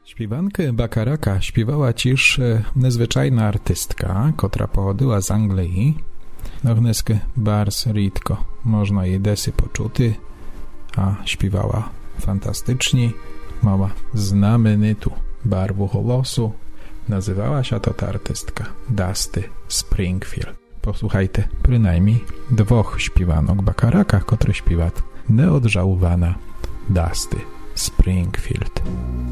Śpiewankę Bacharaka śpiewała ciż незвичайна артистка, котра походила з Англії. Днески барс рідко можна її десь почути, а śpiewała fantastycznie, mała znamenitą barwę głosu. Nazywała się ta artystka Dusty Springfield. Posłuchajcie przynajmniej dwóch śpiewanok Bacharaka, które śpiewa nieodżałowana Dusty Springfield.